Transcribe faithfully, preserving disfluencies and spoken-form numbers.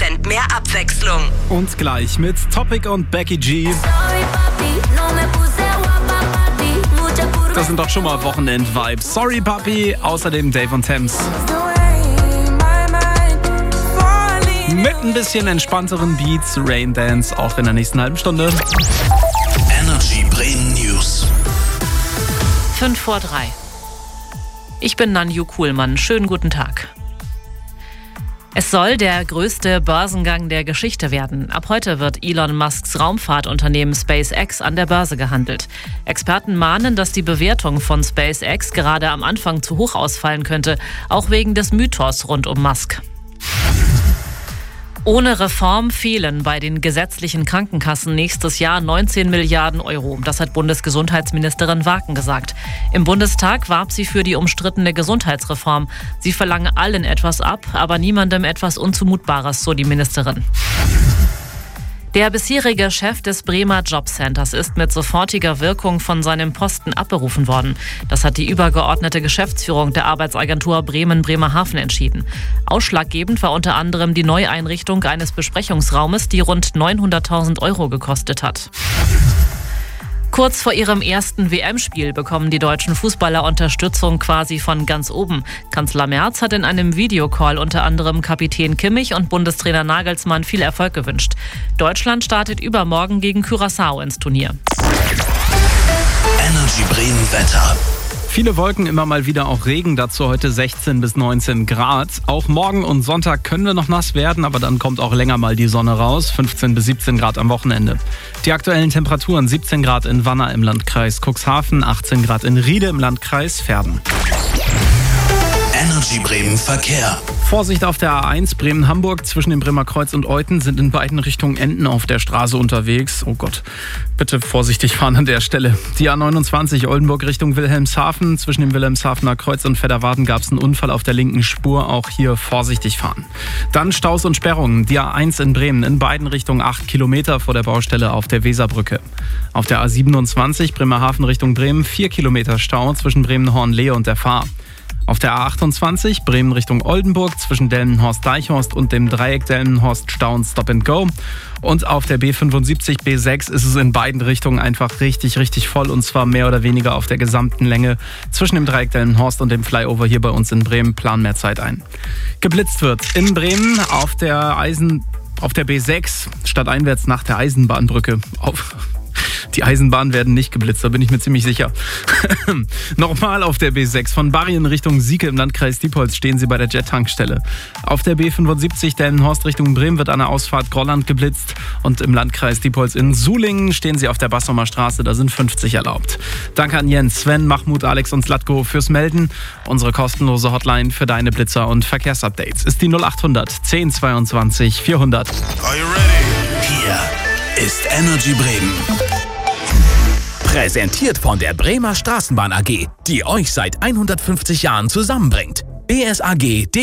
Prozent mehr Abwechslung. Und gleich mit Topic und Becky G. Das sind doch schon mal Wochenend-Vibes. Sorry, Papi. Außerdem Dave und Thames. Mit ein bisschen entspannteren Beats, Rain Dance, auch in der nächsten halben Stunde. Energy Bremen News. fünf vor drei. Ich bin Nanju Kuhlmann. Schönen guten Tag. Es soll der größte Börsengang der Geschichte werden. Ab heute wird Elon Musks Raumfahrtunternehmen SpaceX an der Börse gehandelt. Experten mahnen, dass die Bewertung von SpaceX gerade am Anfang zu hoch ausfallen könnte, auch wegen des Mythos rund um Musk. Ohne Reform fehlen bei den gesetzlichen Krankenkassen nächstes Jahr neunzehn Milliarden Euro. Das hat Bundesgesundheitsministerin Waken gesagt. Im Bundestag warb sie für die umstrittene Gesundheitsreform. Sie verlange allen etwas ab, aber niemandem etwas Unzumutbares, so die Ministerin. Der bisherige Chef des Bremer Jobcenters ist mit sofortiger Wirkung von seinem Posten abberufen worden. Das hat die übergeordnete Geschäftsführung der Arbeitsagentur Bremen-Bremerhaven entschieden. Ausschlaggebend war unter anderem die Neueinrichtung eines Besprechungsraumes, die rund neunhunderttausend Euro gekostet hat. Kurz vor ihrem ersten W M-Spiel bekommen die deutschen Fußballer Unterstützung quasi von ganz oben. Kanzler Merz hat in einem Videocall unter anderem Kapitän Kimmich und Bundestrainer Nagelsmann viel Erfolg gewünscht. Deutschland startet übermorgen gegen Curaçao ins Turnier. Energy Bremen Wetter. Viele Wolken, immer mal wieder auch Regen, dazu heute sechzehn bis neunzehn Grad. Auch morgen und Sonntag können wir noch nass werden, aber dann kommt auch länger mal die Sonne raus. fünfzehn bis siebzehn Grad am Wochenende. Die aktuellen Temperaturen: siebzehn Grad in Wanner im Landkreis Cuxhaven, achtzehn Grad in Riede im Landkreis Verden. Energy Bremen Verkehr. Vorsicht auf der A eins Bremen-Hamburg. Zwischen dem Bremer Kreuz und Euthen sind in beiden Richtungen Enten auf der Straße unterwegs. Oh Gott, bitte vorsichtig fahren an der Stelle. Die A neunundzwanzig Oldenburg Richtung Wilhelmshaven. Zwischen dem Wilhelmshavener Kreuz und Fedderwarden gab es einen Unfall auf der linken Spur. Auch hier vorsichtig fahren. Dann Staus und Sperrungen. Die A eins in Bremen in beiden Richtungen acht Kilometer vor der Baustelle auf der Weserbrücke. Auf der A siebenundzwanzig Bremerhaven Richtung Bremen vier Kilometer Stau zwischen Bremen-Hornlehe und der Fahr. Auf der A achtundzwanzig Bremen Richtung Oldenburg zwischen Delmenhorst-Deichhorst und dem Dreieck Delmenhorst-Stau und Stop and Go. Und auf der B fünfundsiebzig B sechs ist es in beiden Richtungen einfach richtig, richtig voll, und zwar mehr oder weniger auf der gesamten Länge zwischen dem Dreieck Delmenhorst und dem Flyover hier bei uns in Bremen. Plan mehr Zeit ein. Geblitzt wird in Bremen auf der Eisen, auf der B sechs stadteinwärts nach der Eisenbahnbrücke. Auf Die Eisenbahnen werden nicht geblitzt, da bin ich mir ziemlich sicher. Nochmal auf der B sechs. Von Barry in Richtung Sieke im Landkreis Diepholz stehen Sie bei der Jet-Tankstelle. Auf der B fünfundsiebzig Delmenhorst Richtung Bremen wird an der Ausfahrt Grolland geblitzt. Und im Landkreis Diepholz in Sulingen stehen Sie auf der Bassumer Straße, da sind fünfzig erlaubt. Danke an Jens, Sven, Mahmoud, Alex und Zlatko fürs Melden. Unsere kostenlose Hotline für deine Blitzer und Verkehrsupdates ist die null achthundert zehn zweiundzwanzig vierhundert. Are you ready? Hier ist Energy Bremen. Präsentiert von der Bremer Straßenbahn A G, die euch seit hundertfünfzig Jahren zusammenbringt. b s a g punkt d e